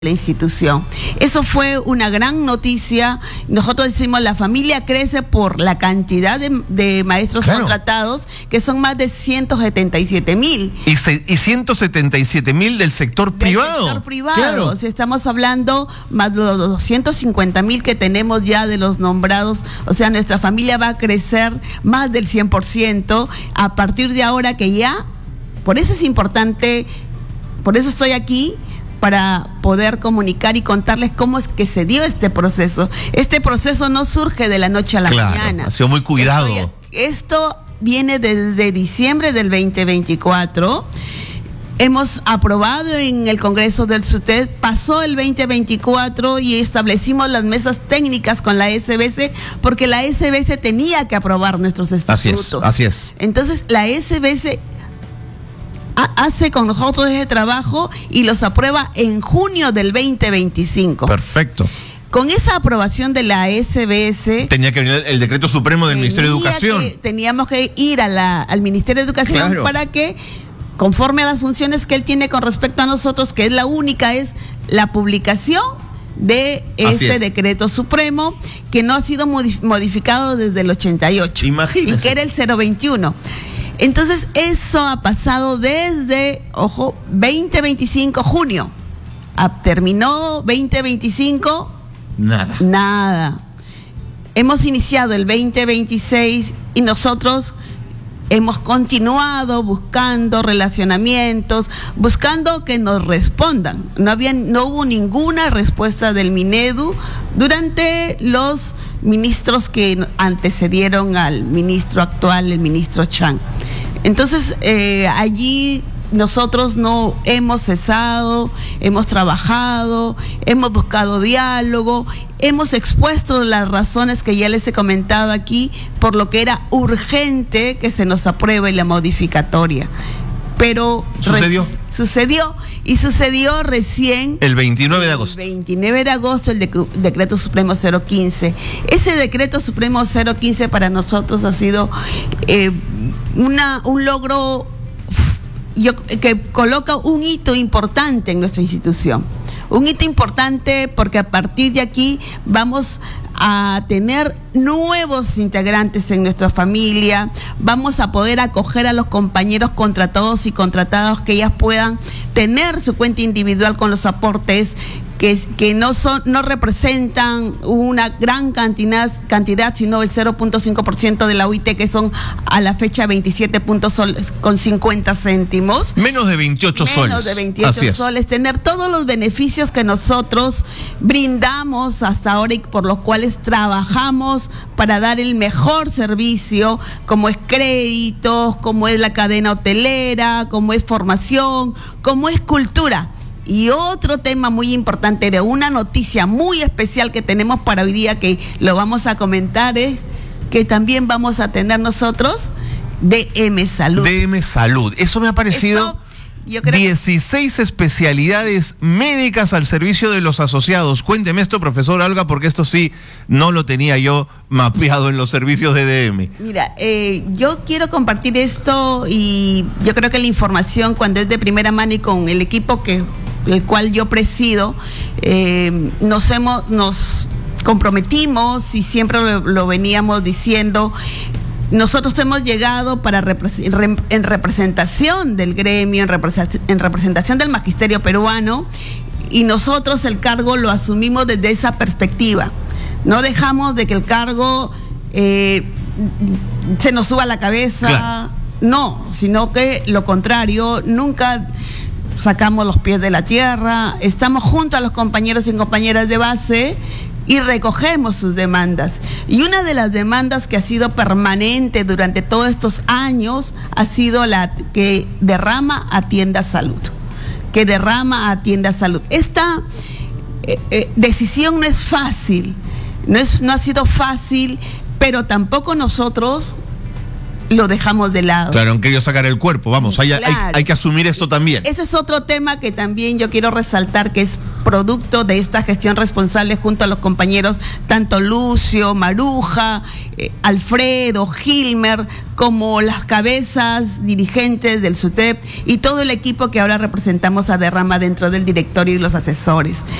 la institución. Eso fue una gran noticia. Nosotros decimos la familia crece por la cantidad de maestros contratados, que son más de 177,000. Y 177,000 del sector privado. Del sector privado. Si estamos hablando más de los 250,000 que tenemos ya de los nombrados, o sea, nuestra familia va a crecer más del 100% a partir de ahora que ya, por eso es importante, por eso estoy aquí, para poder comunicar y contarles cómo es que se dio este proceso. Este proceso no surge de la noche a la mañana. Ha sido muy cuidado. Esto viene desde diciembre del 2024. Hemos aprobado en el Congreso del SUTEP, pasó el 2024 y establecimos las mesas técnicas con la SBS, porque la SBS tenía que aprobar nuestros estatutos. Así es. Entonces, la SBS hace con nosotros ese trabajo y los aprueba en junio del 2025. Perfecto. Con esa aprobación de la SBS... Tenía que venir el decreto supremo del Ministerio de Educación. Teníamos que ir al Ministerio de Educación para que, conforme a las funciones que él tiene con respecto a nosotros, que es la única, es la publicación de este decreto supremo, que no ha sido modificado desde el 88. Imagínese. Y que era el 021. Entonces, eso ha pasado desde, 2025, junio. Terminó 2025. Nada. Hemos iniciado el 2026 y nosotros hemos continuado buscando relacionamientos, buscando que nos respondan. No hubo ninguna respuesta del Minedu durante los ministros que antecedieron al ministro actual, el ministro Chang. Entonces, allí nosotros no hemos cesado, hemos trabajado, hemos buscado diálogo, hemos expuesto las razones que ya les he comentado aquí, por lo que era urgente que se nos apruebe la modificatoria. Pero sucedió recién el 29 de agosto. El 29 de agosto el decreto supremo 015. Ese decreto supremo 015 para nosotros ha sido un logro que coloca un hito importante en nuestra institución. Un hito importante porque a partir de aquí vamos a tener nuevos integrantes en nuestra familia, vamos a poder acoger a los compañeros contratados y contratadas, que ellas puedan tener su cuenta individual con los aportes que no representan una gran cantidad, sino el 0.5% de la UIT, que son a la fecha 27 soles con 50 céntimos. Menos de 28 soles. Menos de 28 soles. Tener todos los beneficios que nosotros brindamos hasta ahora y por los cuales trabajamos para dar el mejor servicio, como es créditos, como es la cadena hotelera, como es formación, como es cultura. Y otro tema muy importante, de una noticia muy especial que tenemos para hoy día, que lo vamos a comentar, es que también vamos a tener nosotros DM Salud. DM Salud, eso me ha parecido. Yo creo 16 especialidades médicas al servicio de los asociados. Cuénteme esto, profesor Olga, porque esto sí no lo tenía yo mapeado en los servicios de DM. Mira, yo quiero compartir esto, y yo creo que la información, cuando es de primera mano y con el equipo el cual yo presido, nos comprometimos y siempre lo veníamos diciendo. Nosotros hemos llegado en representación del gremio, en representación del magisterio peruano, y nosotros el cargo lo asumimos desde esa perspectiva. No dejamos de que el cargo se nos suba a la cabeza, no, sino que lo contrario, nunca sacamos los pies de la tierra, estamos junto a los compañeros y compañeras de base y recogemos sus demandas. Y una de las demandas que ha sido permanente durante todos estos años ha sido la que derrama atienda salud. Que derrama atienda salud. Esta decisión no es fácil, no ha sido fácil, pero tampoco nosotros lo dejamos de lado. Claro, han querido sacar el cuerpo, vamos, hay que asumir esto también. Ese es otro tema que también yo quiero resaltar, que es producto de esta gestión responsable junto a los compañeros, tanto Lucio, Maruja, Alfredo, Gilmer, como las cabezas dirigentes del SUTEP y todo el equipo que ahora representamos a Derrama dentro del directorio y los asesores.